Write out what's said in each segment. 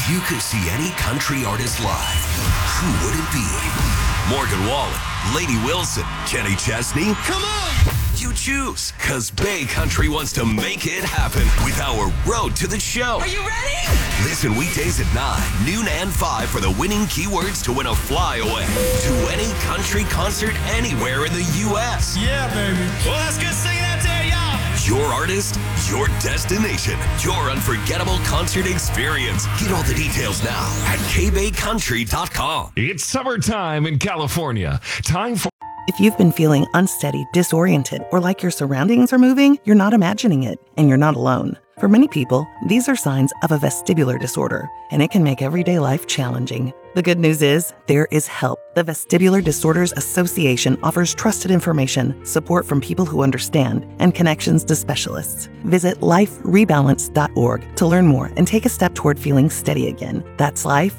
If you could see any country artist live, who would it be? Morgan Wallen, Lady Wilson, Kenny Chesney? Come on! You choose, because Bay Country wants to make it happen with our Road to the Show. Are you ready? Listen weekdays at 9, noon and 5 for the winning keywords to win a flyaway to any country concert anywhere in the U.S. Yeah, baby. Well, that's good singing out there, y'all. Your artist, your destination, your unforgettable concert experience. Get all the details now at kbaycountry.com. It's summertime in California. Time for... If you've been feeling unsteady, disoriented, or like your surroundings are moving, you're not imagining it, and you're not alone. For many people, these are signs of a vestibular disorder, and it can make everyday life challenging. The good news is, there is help. The Vestibular Disorders Association offers trusted information, support from people who understand, and connections to specialists. Visit liferebalance.org to learn more and take a step toward feeling steady again. That's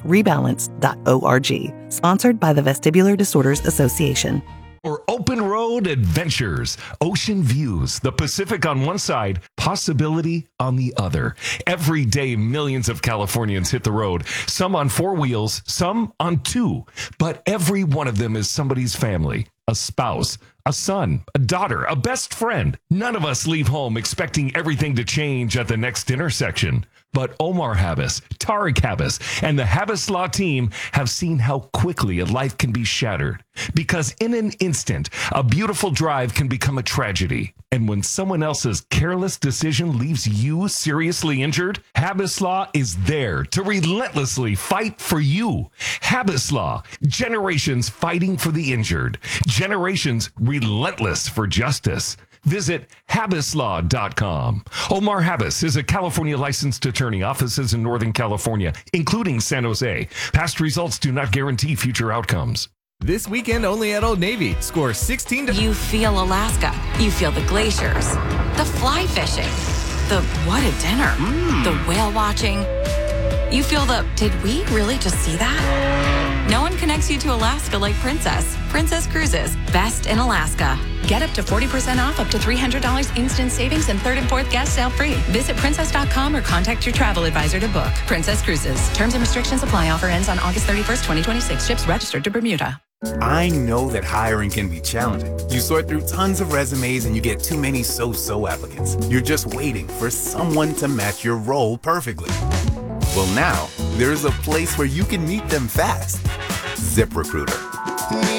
liferebalance.org. Sponsored by the Vestibular Disorders Association. Or open road adventures, ocean views, the Pacific on one side, possibility on the other. Every day, millions of Californians hit the road, some on 4 wheels, some on 2. But every one of them is somebody's family, a spouse, a son, a daughter, a best friend. None of us leave home expecting everything to change at the next intersection. But Omar Habas, Tariq Habas, and the Habas Law team have seen how quickly a life can be shattered. Because in an instant, a beautiful drive can become a tragedy. And when someone else's careless decision leaves you seriously injured, Habas Law is there to relentlessly fight for you. Habas Law, generations fighting for the injured. Generations relentless for justice. Visit habaslaw.com. Omar Habas is a California licensed attorney, offices in Northern California, including San Jose. Past results do not guarantee future outcomes. This weekend only at Old Navy. Score 16 to... You feel Alaska. You feel the glaciers, the fly fishing, the what a dinner, the whale watching. You feel the, did we really just see that? No one connects you to Alaska like Princess. Princess Cruises, best in Alaska. Get up to 40% off, up to $300 instant savings, and 3rd and 4th gas sale free. Visit princess.com or contact your travel advisor to book. Princess Cruises. Terms and restrictions apply. Offer ends on August 31st, 2026. Ships registered to Bermuda. I know that hiring can be challenging. You sort through tons of resumes and you get too many so-so applicants. You're just waiting for someone to match your role perfectly. Well, now, there's a place where you can meet them fast. ZipRecruiter.